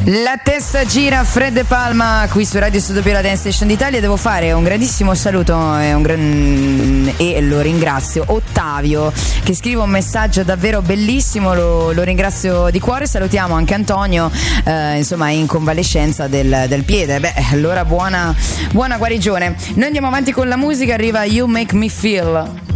La testa gira, Fred De Palma qui su Radio Studio la Dance Station d'Italia. Devo fare un grandissimo saluto e lo ringrazio Ottavio che scrive un messaggio davvero bellissimo, lo ringrazio di cuore. Salutiamo anche Antonio, insomma in convalescenza del piede. Beh, allora buona guarigione. Noi andiamo avanti con la musica, arriva You Make Me Feel.